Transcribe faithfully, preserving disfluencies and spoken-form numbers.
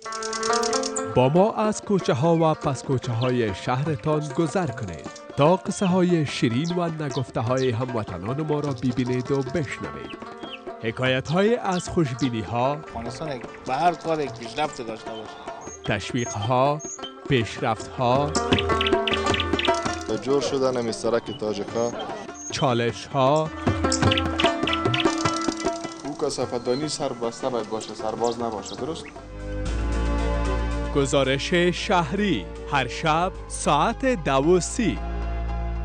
با ما از کوچه ها و پس کوچه های شهرتان گذر کنید تا قصه های شیرین و نگفته های هموطنان ما را ببینید و بشنوید. حکایت های از خوشبینی ها، افغانستان به هر کار یک پیشرفت داشته باشه. تشویق ها، پیشرفت ها، جور شدن مسترک تاجکا، چالش ها، او کثافت‌دانی سربسته باید باشه، سرباز نباشه. درست؟ گزارش شهری هر شب ساعت دو و سی